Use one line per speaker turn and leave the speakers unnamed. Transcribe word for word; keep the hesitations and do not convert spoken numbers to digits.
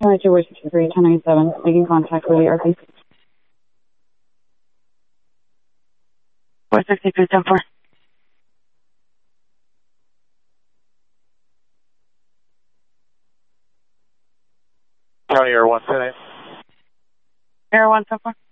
County two sixty-three, ten ninety-seven, making contact with the R P. four sixty-three, ten four.
County Air one ten eight.
Air one ten four.